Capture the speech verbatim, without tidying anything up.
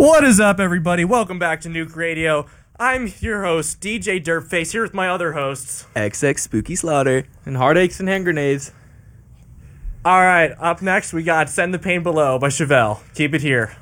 What is up, everybody? Welcome back to Nuke Radio. I'm your host, D J Dirtface, here with my other hosts. X X Spooky Slaughter. And Heartaches and Hand Grenades. Alright, up next we got Send the Pain Below by Chevelle. Keep it here.